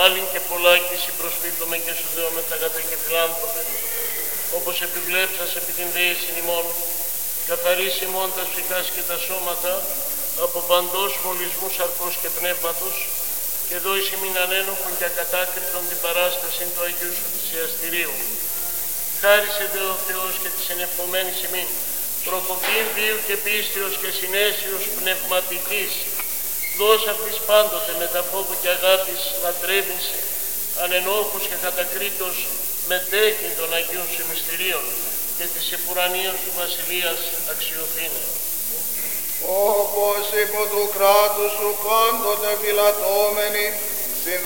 πάλιν και πολλάκις προσφύτωμεν και σου δεόμεθα αγαθέ και φιλάνθρωπε, όπως επιβλέψας επί την δέησιν ημών, καθαρίσει ημών τα ψυχάς και τα σώματα από παντός μολυσμού σαρκός και πνεύματος, και δώησε μην ανένοχον και ακατάκριτον την παράσταση του Αγίου Σου Θυσιαστηρίου. Χάρισε δε ο Θεός και της ενευχομένης ημίν, προκοπήν βίου και πίστεως και συναίσιος πνευματικής, δώσ' αυτής πάντοτε με τα φόβου και αγάπης λατρεύεινση, ανενόχους και κατακρίτως μετέχειν των Αγίων Σου μυστηρίων και της επουρανίας Σου Βασιλείας αξιοθήνε. Όπως υπό του κράτους Σου πάντοτε φυλατώμενοι,